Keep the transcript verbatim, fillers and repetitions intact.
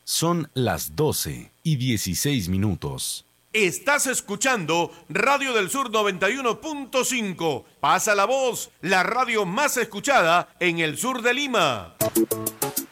Son las doce y dieciséis minutos. Estás escuchando Radio del Sur noventa y uno punto cinco. Pasa la voz, la radio más escuchada en el sur de Lima.